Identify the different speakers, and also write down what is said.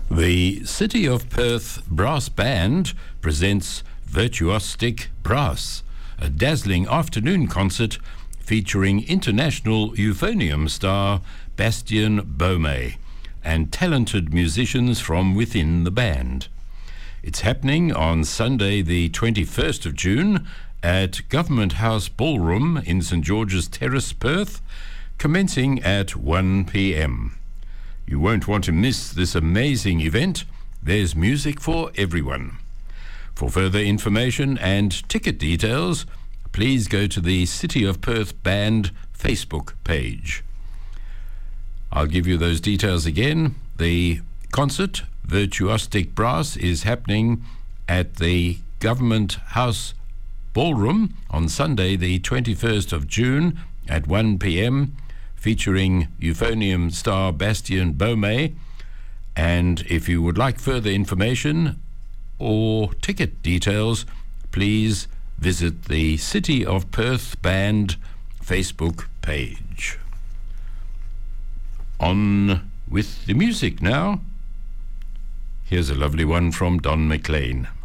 Speaker 1: The City of Perth Brass Band presents Virtuostic Brass, a dazzling afternoon concert featuring international euphonium star Bastien Baume and talented musicians from within the band. It's happening on Sunday the 21st of June at Government House Ballroom in St George's Terrace, Perth, commencing at 1 p.m. You won't want to miss this amazing event. There's music for everyone. For further information and ticket details, please go to the City of Perth Band Facebook page. I'll give you those details again. The concert, Virtuostic Brass, is happening at the Government House Ballroom on Sunday the 21st of June at 1 p.m, featuring euphonium star Bastien Baume. And if you would like further information or ticket details, please visit the City of Perth Band Facebook page. On with the music now. Here's a lovely one from Don McLean.